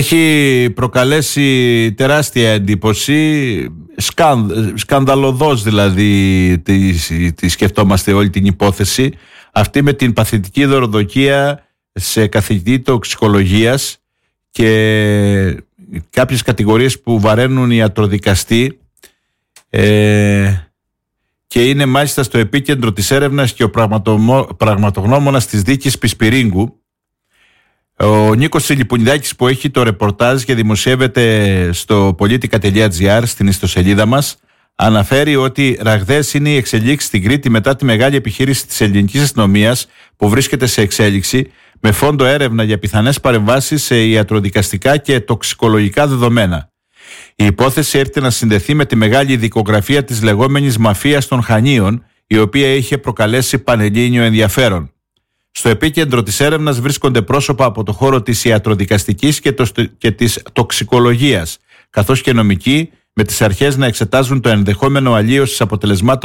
Έχει προκαλέσει τεράστια εντύπωση, σκανδαλωδώς δηλαδή τη σκεφτόμαστε όλη την υπόθεση, αυτή με την παθητική δωροδοκία σε καθηγητή τοξικολογίας και κάποιες κατηγορίες που βαραίνουν ιατροδικαστή, και είναι μάλιστα στο επίκεντρο της έρευνας και ο πραγματογνώμονας της δίκης Πισπυρίγκου. Ο Νίκος Λιπουνιδάκης, που έχει το ρεπορτάζ και δημοσιεύεται στο politica.gr, στην ιστοσελίδα μας, αναφέρει ότι ραγδαίες είναι οι εξελίξεις στην Κρήτη μετά τη μεγάλη επιχείρηση της ελληνικής αστυνομίας που βρίσκεται σε εξέλιξη, με φόντο έρευνα για πιθανές παρεμβάσεις σε ιατροδικαστικά και τοξικολογικά δεδομένα. Η υπόθεση έρχεται να συνδεθεί με τη μεγάλη ειδικογραφία της λεγόμενης μαφίας των Χανίων, η οποία είχε προκαλέσει πανελλήνιο ενδιαφέρον. Στο επίκεντρο της έρευνας βρίσκονται πρόσωπα από το χώρο της ιατροδικαστικής και της τοξικολογίας, καθώς και νομικοί, με τις αρχές να εξετάζουν το ενδεχόμενο αλλίωσης αποτελεσμάτων